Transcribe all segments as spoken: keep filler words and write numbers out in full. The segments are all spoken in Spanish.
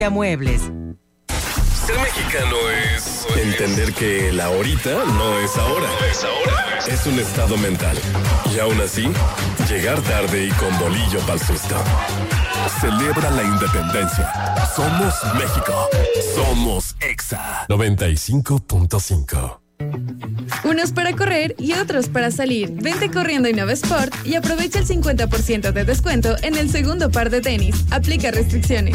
Muebles. Ser mexicano es entender que el ahorita no es ahora. No es ahora. Es un estado mental. Y aún así, llegar tarde y con bolillo pa'l susto. Celebra la independencia. Somos México. Somos Exa noventa y cinco punto cinco. Unos para correr y otros para salir. Vente corriendo a Innova Sport y aprovecha el cincuenta por ciento de descuento en el segundo par de tenis. Aplica restricciones.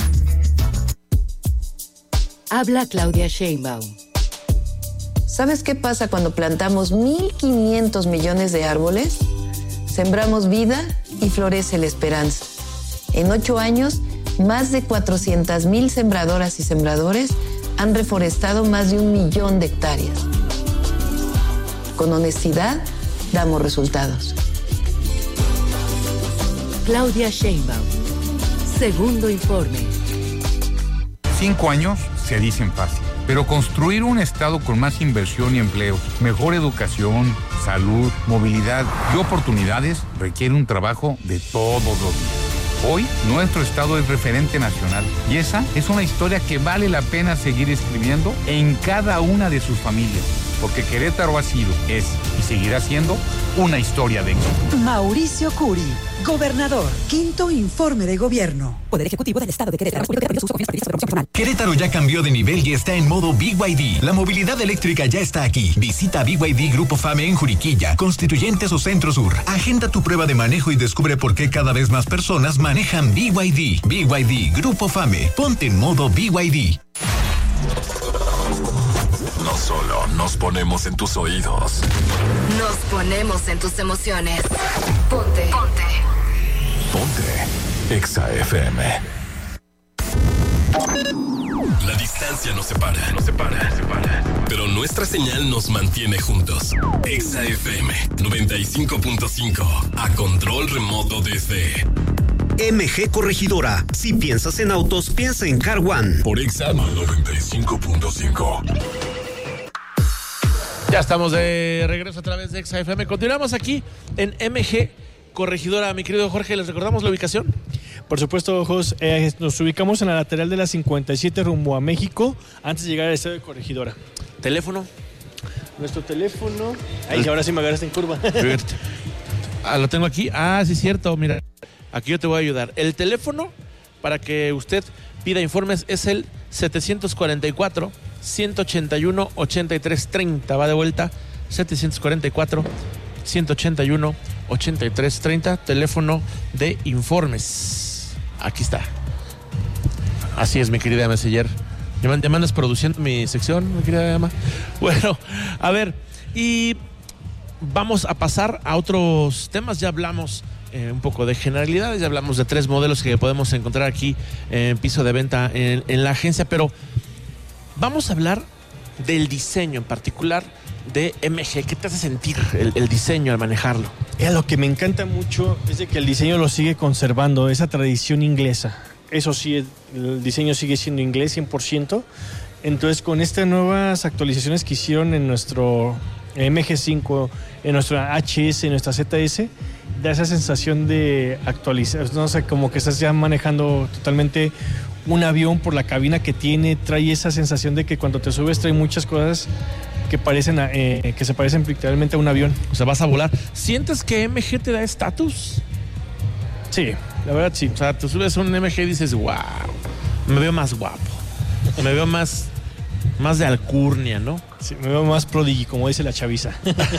Habla Claudia Sheinbaum. ¿Sabes qué pasa cuando plantamos mil quinientos millones de árboles? Sembramos vida y florece la esperanza. En ocho años, más de cuatrocientas mil sembradoras y sembradores han reforestado más de un millón de hectáreas. Con honestidad, damos resultados. Claudia Sheinbaum. Segundo informe. Cinco años se dicen fácil, pero construir un estado con más inversión y empleos, mejor educación, salud, movilidad y oportunidades requiere un trabajo de todos los días. Hoy, nuestro estado es referente nacional y esa es una historia que vale la pena seguir escribiendo en cada una de sus familias, porque Querétaro ha sido, es y seguirá siendo una historia de éxito. Mauricio Curi, gobernador, quinto informe de gobierno. Poder Ejecutivo del Estado de Querétaro. Querétaro ya cambió de nivel y está en modo B Y D. La movilidad eléctrica ya está aquí. Visita B Y D Grupo Fame en Juriquilla, Constituyentes o Centro Sur. Agenda tu prueba de manejo y descubre por qué cada vez más personas manejan B Y D. B Y D Grupo Fame. Ponte en modo B Y D. No solo nos ponemos en tus oídos. Nos ponemos en tus emociones. Ponte. Ponte. Ponte. Exa F M. La distancia nos separa. Nos separa. Nos separa. Pero nuestra señal nos mantiene juntos. Exa F M noventa y cinco punto cinco. A control remoto desde M G Corregidora. Si piensas en autos, piensa en Car One. Por Exa noventa y cinco punto cinco. Ya estamos de regreso a través de Exa F M. Continuamos aquí en M G Corregidora. Mi querido Jorge, ¿les recordamos la ubicación? Por supuesto, Jos, eh, nos ubicamos en la lateral de la cincuenta y siete rumbo a México, antes de llegar al estadio de Corregidora. ¿Teléfono? Nuestro teléfono... Ay, el... ahora sí me agarraste en curva. Ah, lo tengo aquí. Ah, sí, cierto. Mira, aquí yo te voy a ayudar. El teléfono para que usted pida informes es el setecientos cuarenta y cuatro, ciento ochenta y uno, ochenta y tres treinta. Va de vuelta, setecientos cuarenta y cuatro, ciento ochenta y uno, ochenta y tres treinta, teléfono de informes. Aquí está. Así es, mi querida Messenger. ¿Ya me andas produciendo mi sección, mi querida Emma? Bueno, a ver, y vamos a pasar a otros temas. Ya hablamos eh, un poco de generalidades, ya hablamos de tres modelos que podemos encontrar aquí en piso de venta en, en la agencia, pero vamos a hablar del diseño en particular de M G. ¿Qué te hace sentir el, el diseño al manejarlo? Eh, lo que me encanta mucho es de que el diseño lo sigue conservando, esa tradición inglesa. Eso sí, el diseño sigue siendo inglés cien por ciento. Entonces, con estas nuevas actualizaciones que hicieron en nuestro M G cinco, en nuestra H S, en nuestra Z S, da esa sensación de actualizar, no sé, como que estás ya manejando totalmente un avión por la cabina que tiene. Trae esa sensación de que cuando te subes trae muchas cosas que parecen a, eh, que se parecen literalmente a un avión. O sea, vas a volar. ¿Sientes que M G te da estatus? Sí, la verdad sí. O sea, tú subes un M G y dices, wow, me veo más guapo, me veo más, más de alcurnia, ¿no? Sí, me veo más prodigy, como dice la chaviza.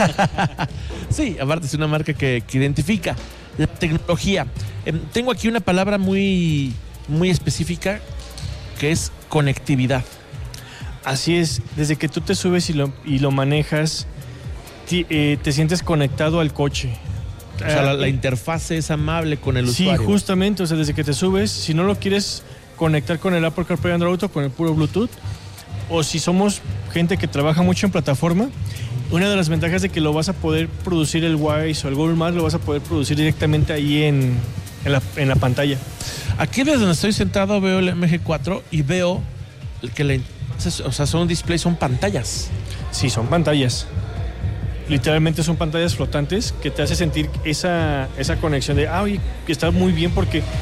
Sí, aparte es una marca que, que identifica la tecnología. Eh, tengo aquí una palabra muy, muy específica que es conectividad. Así es, desde que tú te subes y lo, y lo manejas, te, eh, te sientes conectado al coche. O sea, la, la interfase es amable con el sí, usuario. Sí, justamente, o sea, desde que te subes, si no lo quieres conectar con el Apple CarPlay Android Auto, con el puro Bluetooth, o si somos gente que trabaja mucho en plataforma, una de las ventajas de que lo vas a poder producir el Waze o el Google Maps, lo vas a poder producir directamente ahí en, en, la, en la pantalla. Aquí desde donde estoy sentado veo el M G cuatro y veo que la, o sea, son displays, son pantallas. Sí, son pantallas. Literalmente son pantallas flotantes que te hace sentir esa, esa conexión de, ah, oye, que está muy bien porque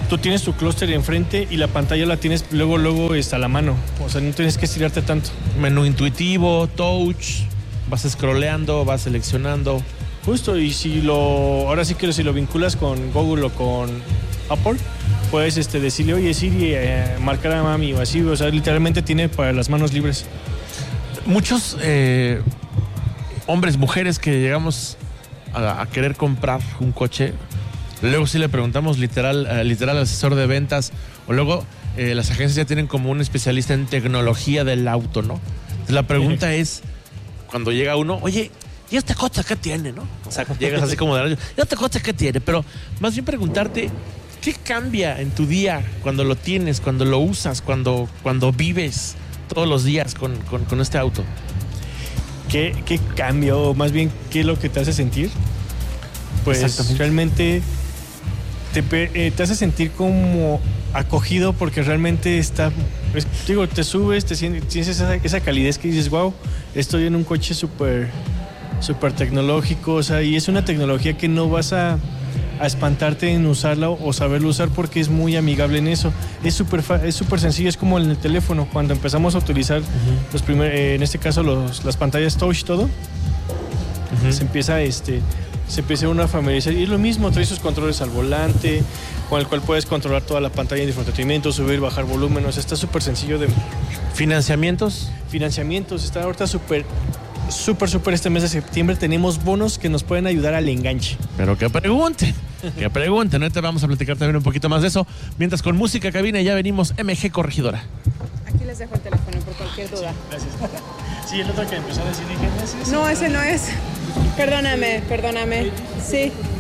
tú tienes tu clúster enfrente y la pantalla la tienes luego, luego está a la mano. O sea, no tienes que estirarte tanto. Menú intuitivo, touch, vas scrolleando, vas seleccionando. Justo, y si lo, ahora sí que si lo vinculas con Google o con Apple, puedes este, decirle, oye Siri, eh, marcar a mami o así, o sea, literalmente tiene para las manos libres. Muchos eh, hombres, mujeres que llegamos a, a querer comprar un coche, luego sí le preguntamos literal, uh, literal al asesor de ventas, o luego eh, las agencias ya tienen como un especialista en tecnología del auto, ¿no? Entonces la pregunta es, cuando llega uno, oye, ¿y este coche qué tiene, no? O sea, llegas así como de radio, ¿y este coche qué tiene? Pero más bien preguntarte, ¿qué cambia en tu día cuando lo tienes, cuando lo usas, cuando, cuando vives todos los días con, con, con este auto? ¿Qué, ¿Qué cambia o más bien qué es lo que te hace sentir? Pues realmente te, eh, te hace sentir como acogido porque realmente está, es, digo, te subes, te sientes, tienes esa, esa calidez que dices, wow, estoy en un coche súper súper tecnológico, o sea, y es una tecnología que no vas a, a espantarte en usarla o saberlo usar porque es muy amigable en eso. Es súper es súper sencillo, es como en el teléfono, cuando empezamos a utilizar uh-huh. los primer, eh, en este caso los, las pantallas touch, todo, uh-huh. se empieza este se empieza una familiarizar y es lo mismo, trae sus controles al volante, con el cual puedes controlar toda la pantalla de infoentretenimiento, subir, bajar volumen, o sea, está súper sencillo de... ¿Financiamientos? Financiamientos, está ahorita súper... Súper, súper este mes de septiembre tenemos bonos que nos pueden ayudar al enganche. Pero que pregunten, que pregunten. Ahorita vamos a platicar también un poquito más de eso. Mientras con música cabina ya venimos M G Corregidora. Aquí les dejo el teléfono por cualquier duda. Sí, gracias. Sí, el otro que empezó a decir, dije, ¿no es ese? No, ese no es. Perdóname, perdóname. Sí.